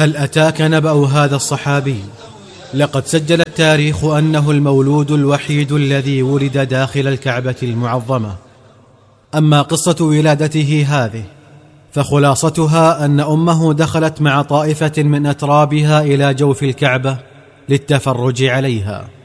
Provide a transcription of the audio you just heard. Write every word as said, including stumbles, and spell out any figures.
هل أتاك نبأ هذا الصحابي؟ لقد سجل التاريخ أنه المولود الوحيد الذي ولد داخل الكعبة المعظمة. أما قصة ولادته هذه فخلاصتها أن أمه دخلت مع طائفة من أترابها إلى جوف الكعبة للتفرج عليها،